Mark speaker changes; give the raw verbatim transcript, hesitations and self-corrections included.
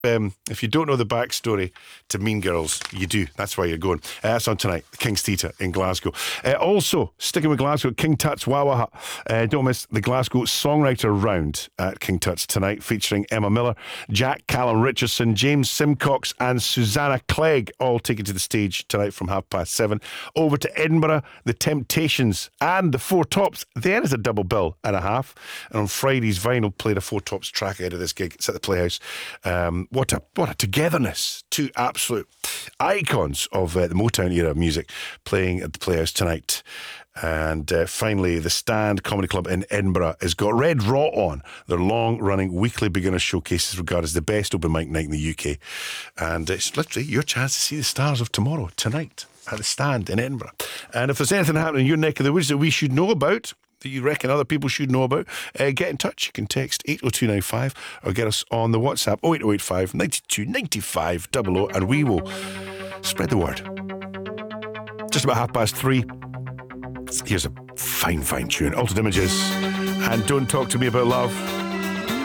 Speaker 1: Um, if you don't know the backstory to Mean Girls, you do. That's why you're going. Uh, that's on tonight, the King's Theatre in Glasgow. Uh, also, sticking with Glasgow, King Tut's Wawaha. Uh, don't miss the Glasgow Songwriter Round at King Tut's tonight, featuring Emma Miller, Jack Callum Richardson, James Simcox and Susanna Clegg, all taken to the stage tonight from half past seven. Over to Edinburgh, the Temptations and the Four Tops. There is a double bill and a half. And on Friday's Vinyl played a Four Tops track ahead of this gig. It's at the Playhouse. Um, What a what a togetherness. Two absolute icons of uh, the Motown era of music playing at the Playhouse tonight. And uh, finally, the Stand Comedy Club in Edinburgh has got Red Rot on. Their long-running weekly beginner showcase is regarded as the best open mic night in the U K. And it's literally your chance to see the stars of tomorrow, tonight, at the Stand in Edinburgh. And if there's anything happening in your neck of the woods that we should know about, that you reckon other people should know about, uh, get in touch. You can text eight oh two nine five or get us on the WhatsApp oh eight oh eight five, nine two nine five double oh, and we will spread the word. Just about half past three. Here's a fine, fine tune. Altered Images and Don't Talk to Me About Love.